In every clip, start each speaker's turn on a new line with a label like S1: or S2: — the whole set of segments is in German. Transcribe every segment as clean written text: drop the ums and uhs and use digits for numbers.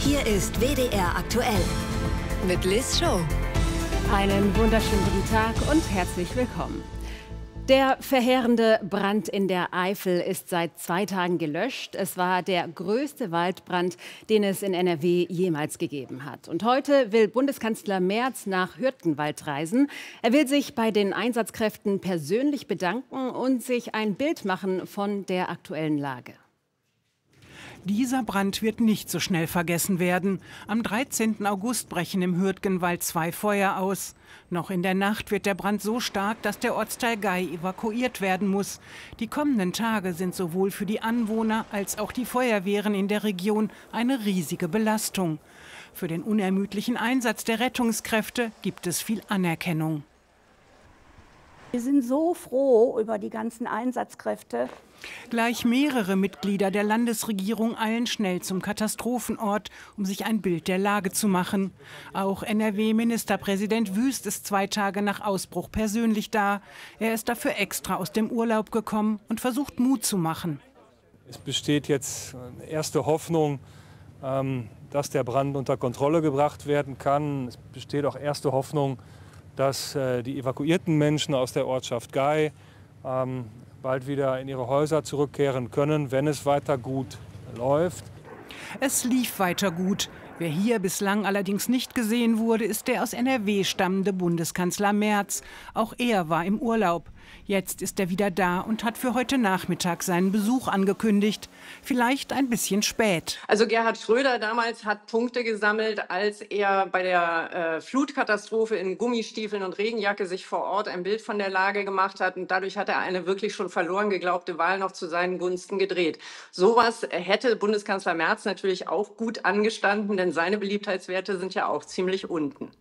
S1: Hier ist WDR aktuell mit Liz Show.
S2: Einen wunderschönen guten Tag und herzlich willkommen. Der verheerende Brand in der Eifel ist seit 2 Tagen gelöscht. Es war der größte Waldbrand, den es in NRW jemals gegeben hat. Und heute will Bundeskanzler Merz nach Hürtgenwald reisen. Er will sich bei den Einsatzkräften persönlich bedanken und sich ein Bild machen von der aktuellen Lage.
S3: Dieser Brand wird nicht so schnell vergessen werden. Am 13. August brechen im Hürtgenwald 2 Feuer aus. Noch in der Nacht wird der Brand so stark, dass der Ortsteil Gei evakuiert werden muss. Die kommenden Tage sind sowohl für die Anwohner als auch die Feuerwehren in der Region eine riesige Belastung. Für den unermüdlichen Einsatz der Rettungskräfte gibt es viel Anerkennung.
S4: Wir sind so froh über die ganzen Einsatzkräfte.
S3: Gleich mehrere Mitglieder der Landesregierung eilen schnell zum Katastrophenort, um sich ein Bild der Lage zu machen. Auch NRW-Ministerpräsident Wüst ist 2 Tage nach Ausbruch persönlich da. Er ist dafür extra aus dem Urlaub gekommen und versucht Mut zu machen.
S5: Es besteht jetzt erste Hoffnung, dass der Brand unter Kontrolle gebracht werden kann. Es besteht auch erste Hoffnung, dass die evakuierten Menschen aus der Ortschaft Gei bald wieder in ihre Häuser zurückkehren können, wenn es weiter gut läuft.
S3: Es lief weiter gut. Wer hier bislang allerdings nicht gesehen wurde, ist der aus NRW stammende Bundeskanzler Merz. Auch er war im Urlaub. Jetzt ist er wieder da und hat für heute Nachmittag seinen Besuch angekündigt. Vielleicht ein bisschen spät.
S6: Also Gerhard Schröder damals hat Punkte gesammelt, als er bei der Flutkatastrophe in Gummistiefeln und Regenjacke sich vor Ort ein Bild von der Lage gemacht hat. Und dadurch hat er eine wirklich schon verloren geglaubte Wahl noch zu seinen Gunsten gedreht. Sowas hätte Bundeskanzler Merz natürlich auch gut angestanden, denn seine Beliebtheitswerte sind ja auch ziemlich unten.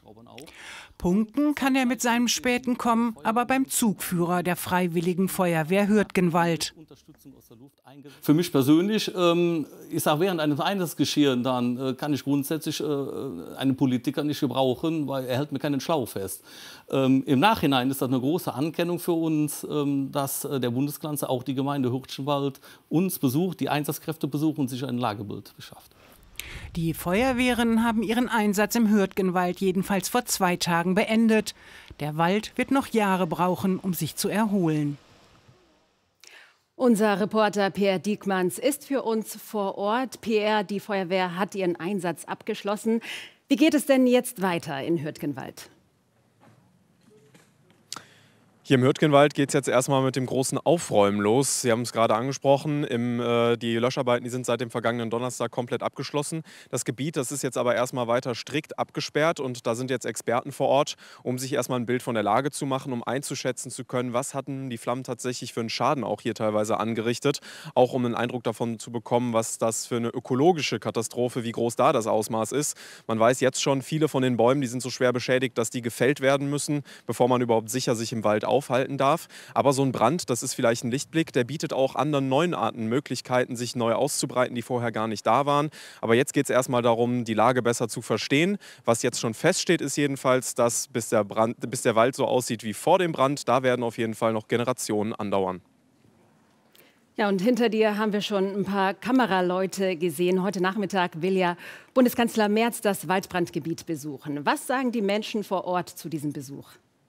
S3: Punkten kann er mit seinem späten Kommen, aber beim Zugführer der Freiwilligen Feuerwehr Hürtgenwald.
S7: Für mich persönlich, ich sage, während eines Einsatzgeschehens dann kann ich grundsätzlich einen Politiker nicht gebrauchen, weil er hält mir keinen Schlauch fest. Im Nachhinein ist das eine große Anerkennung für uns, dass der Bundeskanzler auch die Gemeinde Hürtgenwald uns besucht, die Einsatzkräfte besucht und sich ein Lagebild beschafft.
S3: Die Feuerwehren haben ihren Einsatz im Hürtgenwald jedenfalls vor 2 Tagen beendet. Der Wald wird noch Jahre brauchen, um sich zu erholen.
S2: Unser Reporter Pierre Diekmanns ist für uns vor Ort. Pierre, die Feuerwehr hat ihren Einsatz abgeschlossen. Wie geht es denn jetzt weiter in Hürtgenwald?
S8: Hier im Hürtgenwald geht es jetzt erstmal mit dem großen Aufräumen los. Sie haben es gerade angesprochen, die Löscharbeiten, die sind seit dem vergangenen Donnerstag komplett abgeschlossen. Das Gebiet, das ist jetzt aber erstmal weiter strikt abgesperrt und da sind jetzt Experten vor Ort, um sich erstmal ein Bild von der Lage zu machen, um einzuschätzen zu können, was hatten die Flammen tatsächlich für einen Schaden auch hier teilweise angerichtet. Auch um einen Eindruck davon zu bekommen, was das für eine ökologische Katastrophe, wie groß da das Ausmaß ist. Man weiß jetzt schon, viele von den Bäumen, die sind so schwer beschädigt, dass die gefällt werden müssen, bevor man überhaupt sicher sich im Wald aufhalten darf. Aber so ein Brand, das ist vielleicht ein Lichtblick, der bietet auch anderen neuen Arten Möglichkeiten, sich neu auszubreiten, die vorher gar nicht da waren. Aber jetzt geht es erstmal darum, die Lage besser zu verstehen. Was jetzt schon feststeht, ist jedenfalls, dass bis der Wald so aussieht wie vor dem Brand, da werden auf jeden Fall noch Generationen andauern.
S2: Ja, und hinter dir haben wir schon ein paar Kameraleute gesehen. Heute Nachmittag will ja Bundeskanzler Merz das Waldbrandgebiet besuchen. Was sagen die Menschen vor Ort zu diesem Besuch?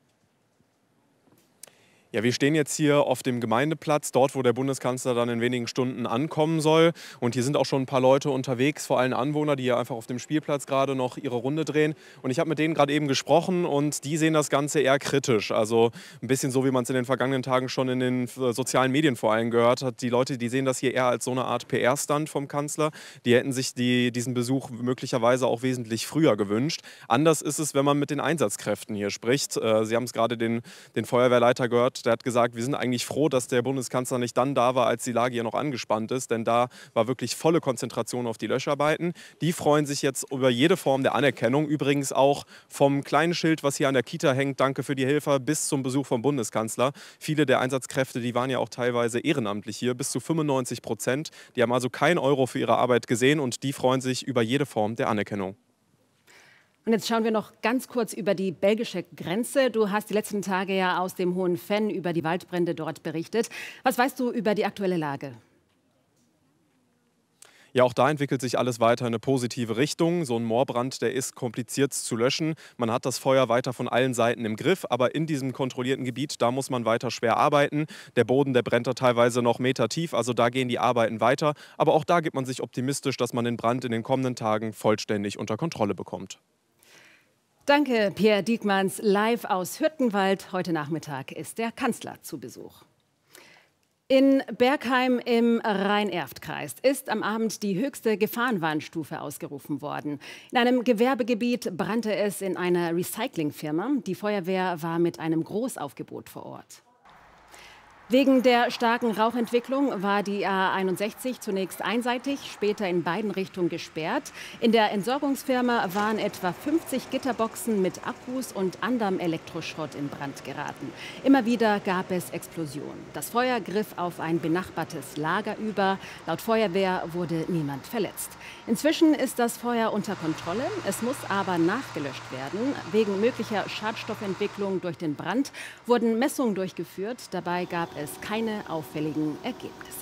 S8: Ja, wir stehen jetzt hier auf dem Gemeindeplatz, dort, wo der Bundeskanzler dann in wenigen Stunden ankommen soll. Und hier sind auch schon ein paar Leute unterwegs, vor allem Anwohner, die hier einfach auf dem Spielplatz gerade noch ihre Runde drehen. Und ich habe mit denen gerade eben gesprochen und die sehen das Ganze eher kritisch. Also ein bisschen so, wie man es in den vergangenen Tagen schon in den sozialen Medien vor allem gehört hat. Die Leute, die sehen das hier eher als so eine Art PR-Stunt vom Kanzler. Die hätten sich diesen Besuch möglicherweise auch wesentlich früher gewünscht. Anders ist es, wenn man mit den Einsatzkräften hier spricht. Sie haben es gerade den Feuerwehrleiter gehört. Der hat gesagt, wir sind eigentlich froh, dass der Bundeskanzler nicht dann da war, als die Lage hier noch angespannt ist, denn da war wirklich volle Konzentration auf die Löscharbeiten. Die freuen sich jetzt über jede Form der Anerkennung, übrigens auch vom kleinen Schild, was hier an der Kita hängt, danke für die Hilfe, bis zum Besuch vom Bundeskanzler. Viele der Einsatzkräfte, die waren ja auch teilweise ehrenamtlich hier, bis zu 95%. Die haben also keinen Euro für ihre Arbeit gesehen und die freuen sich über jede Form der Anerkennung.
S2: Und jetzt schauen wir noch ganz kurz über die belgische Grenze. Du hast die letzten Tage ja aus dem Hohen Venn über die Waldbrände dort berichtet. Was weißt du über die aktuelle Lage?
S8: Ja, auch da entwickelt sich alles weiter in eine positive Richtung. So ein Moorbrand, der ist kompliziert zu löschen. Man hat das Feuer weiter von allen Seiten im Griff, aber in diesem kontrollierten Gebiet, da muss man weiter schwer arbeiten. Der Boden, der brennt da teilweise noch Meter tief, also da gehen die Arbeiten weiter. Aber auch da gibt man sich optimistisch, dass man den Brand in den kommenden Tagen vollständig unter Kontrolle bekommt.
S2: Danke, Pierre Diekmanns, live aus Hürtgenwald. Heute Nachmittag ist der Kanzler zu Besuch. In Bergheim im Rhein-Erft-Kreis ist am Abend die höchste Gefahrenwarnstufe ausgerufen worden. In einem Gewerbegebiet brannte es in einer Recyclingfirma. Die Feuerwehr war mit einem Großaufgebot vor Ort. Wegen der starken Rauchentwicklung war die A61 zunächst einseitig, später in beiden Richtungen gesperrt. In der Entsorgungsfirma waren etwa 50 Gitterboxen mit Akkus und anderem Elektroschrott in Brand geraten. Immer wieder gab es Explosionen. Das Feuer griff auf ein benachbartes Lager über. Laut Feuerwehr wurde niemand verletzt. Inzwischen ist das Feuer unter Kontrolle. Es muss aber nachgelöscht werden. Wegen möglicher Schadstoffentwicklung durch den Brand wurden Messungen durchgeführt. Dabei gab es keine auffälligen Ergebnisse.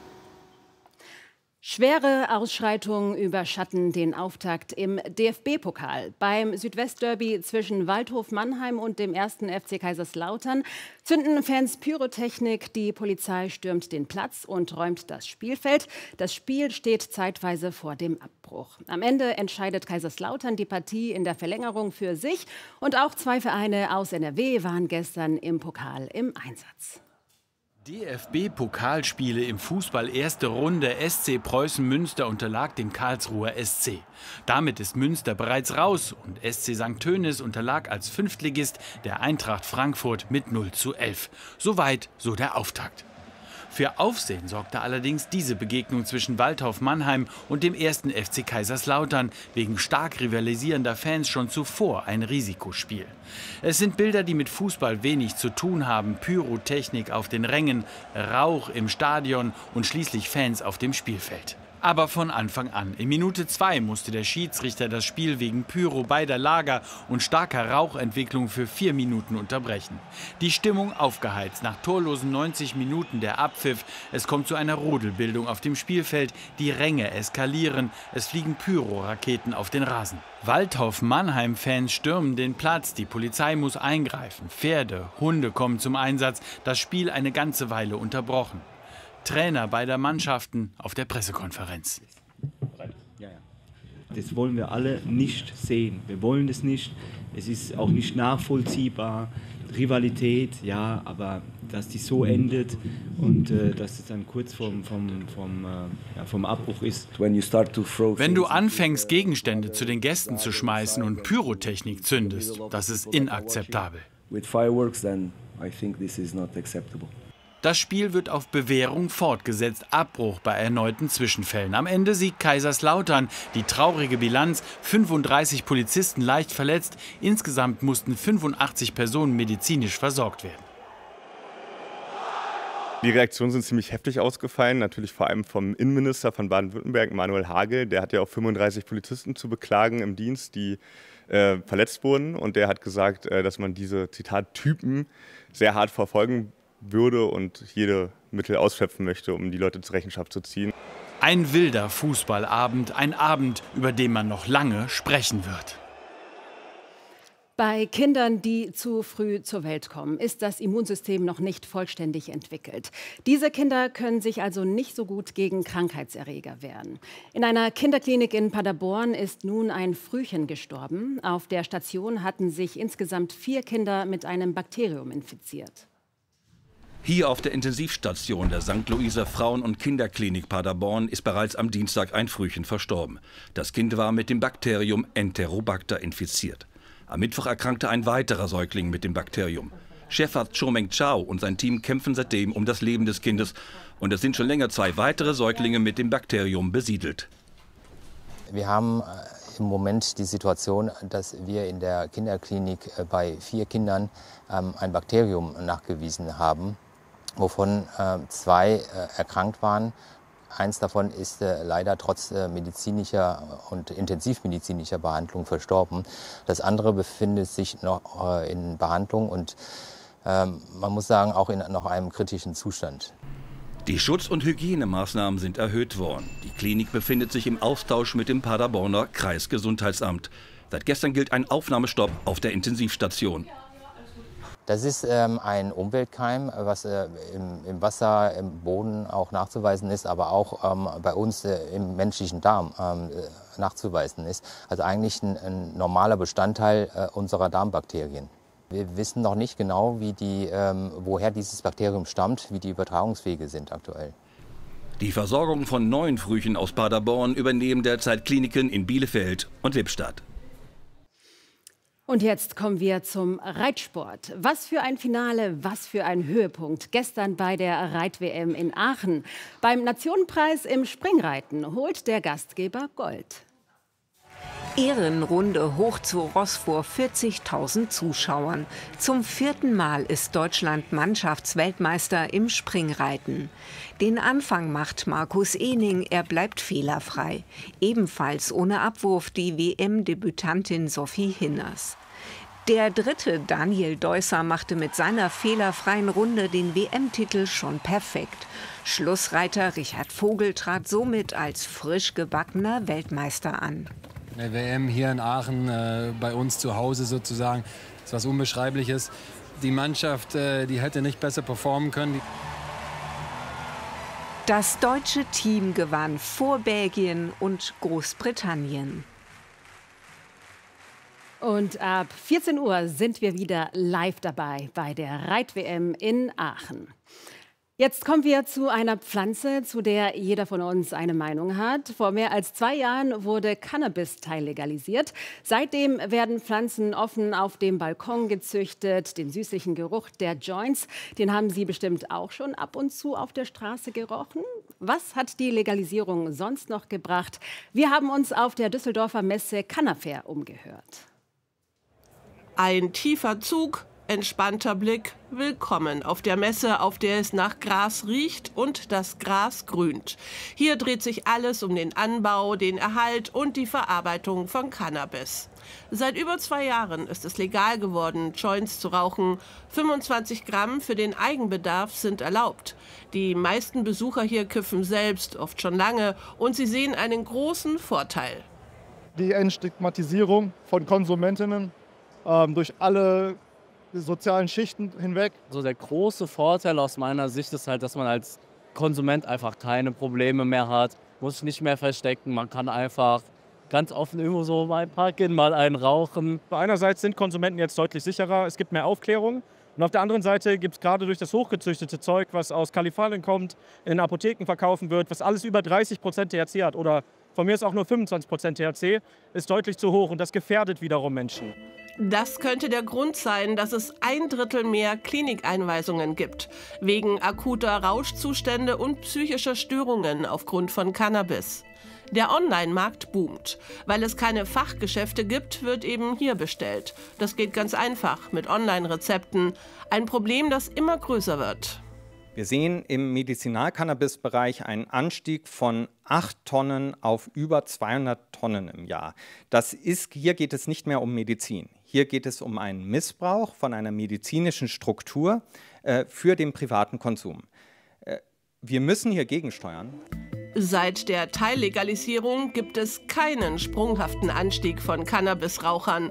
S2: Schwere Ausschreitungen überschatten den Auftakt im DFB-Pokal. Beim Südwestderby zwischen Waldhof Mannheim und dem 1. FC Kaiserslautern zünden Fans Pyrotechnik, die Polizei stürmt den Platz und räumt das Spielfeld. Das Spiel steht zeitweise vor dem Abbruch. Am Ende entscheidet Kaiserslautern die Partie in der Verlängerung für sich. Und auch 2 Vereine aus NRW waren gestern im Pokal im Einsatz.
S9: DFB-Pokalspiele im Fußball erste Runde. SC Preußen Münster unterlag dem Karlsruher SC. Damit ist Münster bereits raus und SC St. Tönis unterlag als Fünftligist der Eintracht Frankfurt mit 0:11. Soweit so der Auftakt. Für Aufsehen sorgte allerdings diese Begegnung zwischen Waldhof Mannheim und dem 1. FC Kaiserslautern. Wegen stark rivalisierender Fans schon zuvor ein Risikospiel. Es sind Bilder, die mit Fußball wenig zu tun haben. Pyrotechnik auf den Rängen, Rauch im Stadion und schließlich Fans auf dem Spielfeld. Aber von Anfang an. In Minute 2 musste der Schiedsrichter das Spiel wegen Pyro beider Lager und starker Rauchentwicklung für 4 Minuten unterbrechen. Die Stimmung aufgeheizt. Nach torlosen 90 Minuten der Abpfiff. Es kommt zu einer Rudelbildung auf dem Spielfeld. Die Ränge eskalieren. Es fliegen Pyro-Raketen auf den Rasen. Waldhof Mannheim-Fans stürmen den Platz. Die Polizei muss eingreifen. Pferde, Hunde kommen zum Einsatz. Das Spiel eine ganze Weile unterbrochen. Trainer beider Mannschaften auf der Pressekonferenz.
S10: Das wollen wir alle nicht sehen. Wir wollen das nicht. Es ist auch nicht nachvollziehbar. Rivalität, ja, aber dass die so endet und dass es dann kurz vom Abbruch ist.
S9: Wenn du anfängst, Gegenstände zu den Gästen zu schmeißen und Pyrotechnik zündest, das ist inakzeptabel. Das Spiel wird auf Bewährung fortgesetzt. Abbruch bei erneuten Zwischenfällen. Am Ende siegt Kaiserslautern. Die traurige Bilanz: 35 Polizisten leicht verletzt. Insgesamt mussten 85 Personen medizinisch versorgt werden.
S11: Die Reaktionen sind ziemlich heftig ausgefallen. Natürlich vor allem vom Innenminister von Baden-Württemberg, Manuel Hagel. Der hat ja auch 35 Polizisten zu beklagen im Dienst, die verletzt wurden. Und der hat gesagt, dass man diese, Zitat, Typen sehr hart verfolgen würde und jede Mittel ausschöpfen möchte, um die Leute zur Rechenschaft zu ziehen.
S9: Ein wilder Fußballabend, ein Abend, über den man noch lange sprechen wird.
S2: Bei Kindern, die zu früh zur Welt kommen, ist das Immunsystem noch nicht vollständig entwickelt. Diese Kinder können sich also nicht so gut gegen Krankheitserreger wehren. In einer Kinderklinik in Paderborn ist nun ein Frühchen gestorben. Auf der Station hatten sich insgesamt 4 Kinder mit einem Bakterium infiziert.
S12: Hier auf der Intensivstation der St. Luiser Frauen- und Kinderklinik Paderborn ist bereits am Dienstag ein Frühchen verstorben. Das Kind war mit dem Bakterium Enterobacter infiziert. Am Mittwoch erkrankte ein weiterer Säugling mit dem Bakterium. Chefarzt Chomeng Chao und sein Team kämpfen seitdem um das Leben des Kindes. Und es sind schon länger 2 weitere Säuglinge mit dem Bakterium besiedelt.
S13: Wir haben im Moment die Situation, dass wir in der Kinderklinik bei 4 Kindern ein Bakterium nachgewiesen haben, wovon 2 erkrankt waren. Eins davon ist leider trotz medizinischer und intensivmedizinischer Behandlung verstorben. Das andere befindet sich noch in Behandlung und man muss sagen, auch in noch einem kritischen Zustand.
S12: Die Schutz- und Hygienemaßnahmen sind erhöht worden. Die Klinik befindet sich im Austausch mit dem Paderborner Kreisgesundheitsamt. Seit gestern gilt ein Aufnahmestopp auf der Intensivstation.
S13: Das ist ein Umweltkeim, was im Wasser, im Boden auch nachzuweisen ist, aber auch bei uns im menschlichen Darm nachzuweisen ist. Also eigentlich ein normaler Bestandteil unserer Darmbakterien. Wir wissen noch nicht genau, woher dieses Bakterium stammt, wie die Übertragungswege sind aktuell.
S12: Die Versorgung von neuen Frühchen aus Paderborn übernehmen derzeit Kliniken in Bielefeld und Lippstadt.
S2: Und jetzt kommen wir zum Reitsport. Was für ein Finale, was für ein Höhepunkt. Gestern bei der Reit-WM in Aachen. Beim Nationenpreis im Springreiten holt der Gastgeber Gold.
S14: Ehrenrunde hoch zu Ross vor 40.000 Zuschauern. Zum 4. Mal ist Deutschland Mannschaftsweltmeister im Springreiten. Den Anfang macht Markus Ehning, er bleibt fehlerfrei. Ebenfalls ohne Abwurf die WM-Debütantin Sophie Hinners. Der dritte, Daniel Deusser, machte mit seiner fehlerfreien Runde den WM-Titel schon perfekt. Schlussreiter Richard Vogel trat somit als frisch gebackener Weltmeister an.
S15: Eine WM hier in Aachen, bei uns zu Hause sozusagen, ist was Unbeschreibliches. Die Mannschaft, die hätte nicht besser performen können.
S14: Das deutsche Team gewann vor Belgien und Großbritannien.
S2: Und ab 14 Uhr sind wir wieder live dabei bei der Reit-WM in Aachen. Jetzt kommen wir zu einer Pflanze, zu der jeder von uns eine Meinung hat. Vor mehr als 2 Jahren wurde Cannabis teillegalisiert. Seitdem werden Pflanzen offen auf dem Balkon gezüchtet. Den süßlichen Geruch der Joints, den haben Sie bestimmt auch schon ab und zu auf der Straße gerochen. Was hat die Legalisierung sonst noch gebracht? Wir haben uns auf der Düsseldorfer Messe Cannafair umgehört.
S16: Ein tiefer Zug, entspannter Blick, willkommen auf der Messe, auf der es nach Gras riecht und das Gras grünt. Hier dreht sich alles um den Anbau, den Erhalt und die Verarbeitung von Cannabis. Seit über 2 Jahren ist es legal geworden, Joints zu rauchen. 25 Gramm für den Eigenbedarf sind erlaubt. Die meisten Besucher hier kiffen selbst, oft schon lange, und sie sehen einen großen Vorteil.
S17: Die Entstigmatisierung von Konsumentinnen durch alle sozialen Schichten hinweg.
S18: So der große Vorteil aus meiner Sicht ist halt, dass man als Konsument einfach keine Probleme mehr hat, muss sich nicht mehr verstecken, man kann einfach ganz offen irgendwo so mal parken, mal einen rauchen.
S19: Einerseits sind Konsumenten jetzt deutlich sicherer, es gibt mehr Aufklärung. Und auf der anderen Seite gibt es gerade durch das hochgezüchtete Zeug, was aus Kalifornien kommt, in Apotheken verkaufen wird, was alles über 30% THC hat oder von mir ist auch nur 25% THC, ist deutlich zu hoch und das gefährdet wiederum Menschen.
S16: Das könnte der Grund sein, dass es 1/3 mehr Klinikeinweisungen gibt, wegen akuter Rauschzustände und psychischer Störungen aufgrund von Cannabis. Der Online-Markt boomt. Weil es keine Fachgeschäfte gibt, wird eben hier bestellt. Das geht ganz einfach mit Online-Rezepten. Ein Problem, das immer größer wird.
S20: Wir sehen im Medizinalcannabis-Bereich einen Anstieg von 8 Tonnen auf über 200 Tonnen im Jahr. Hier geht es nicht mehr um Medizin. Hier geht es um einen Missbrauch von einer medizinischen Struktur für den privaten Konsum. Wir müssen hier gegensteuern.
S16: Seit der Teillegalisierung gibt es keinen sprunghaften Anstieg von Cannabisrauchern.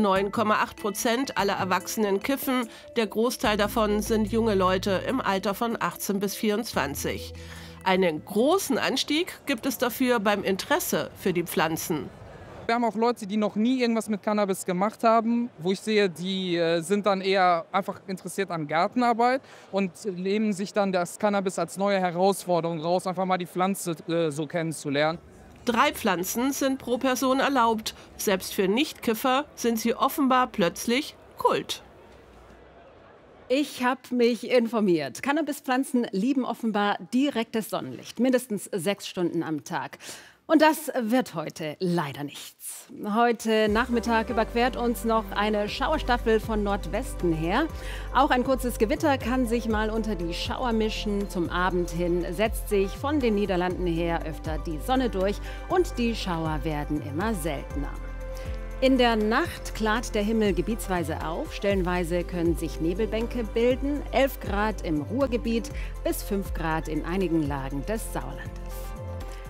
S16: 9,8% aller Erwachsenen kiffen. Der Großteil davon sind junge Leute im Alter von 18 bis 24. Einen großen Anstieg gibt es dafür beim Interesse für die Pflanzen.
S21: Wir haben auch Leute, die noch nie irgendwas mit Cannabis gemacht haben, wo ich sehe, die sind dann eher einfach interessiert an Gartenarbeit und nehmen sich dann das Cannabis als neue Herausforderung raus, einfach mal die Pflanze so kennenzulernen.
S16: 3 Pflanzen sind pro Person erlaubt. Selbst für Nichtkiffer sind sie offenbar plötzlich Kult.
S2: Ich habe mich informiert. Cannabispflanzen lieben offenbar direktes Sonnenlicht, mindestens 6 Stunden am Tag. Und das wird heute leider nichts. Heute Nachmittag überquert uns noch eine Schauerstaffel von Nordwesten her. Auch ein kurzes Gewitter kann sich mal unter die Schauer mischen. Zum Abend hin setzt sich von den Niederlanden her öfter die Sonne durch und die Schauer werden immer seltener. In der Nacht klart der Himmel gebietsweise auf. Stellenweise können sich Nebelbänke bilden. 11 Grad im Ruhrgebiet bis 5 Grad in einigen Lagen des Sauerlandes.